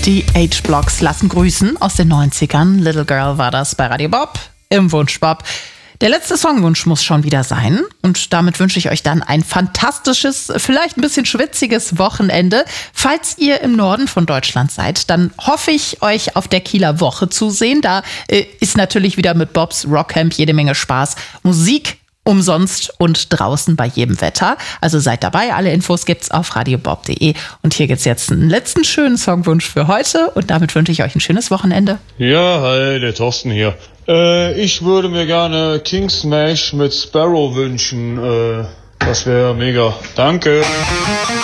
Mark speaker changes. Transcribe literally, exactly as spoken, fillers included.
Speaker 1: Die H-Blocks lassen grüßen aus den neunzigern. Little Girl war das bei Radio Bob im Wunschbob. Der letzte Songwunsch muss schon wieder sein. Und damit wünsche ich euch dann ein fantastisches, vielleicht ein bisschen schwitziges Wochenende. Falls ihr im Norden von Deutschland seid, dann hoffe ich, euch auf der Kieler Woche zu sehen. Da äh, ist natürlich wieder mit Bobs Rockcamp jede Menge Spaß. Musik umsonst und draußen bei jedem Wetter. Also seid dabei. Alle Infos gibt's auf radiobob punkt de. Und hier gibt's jetzt einen letzten schönen Songwunsch für heute. Und damit wünsche ich euch ein schönes Wochenende.
Speaker 2: Ja, hi, der Thorsten hier. Äh, ich würde mir gerne King Smash mit Sparrow wünschen. Äh, das wäre mega. Danke.